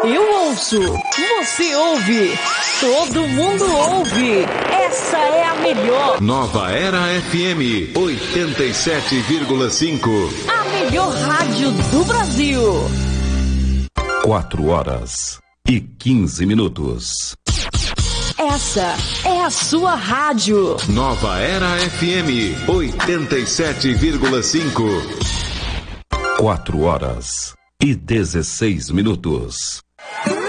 Eu ouço, você ouve, todo mundo ouve. Essa é a melhor. Nova Era FM 87,5. A melhor rádio do Brasil. 4h15. Essa é a sua rádio. Nova Era FM 87,5. 4h16.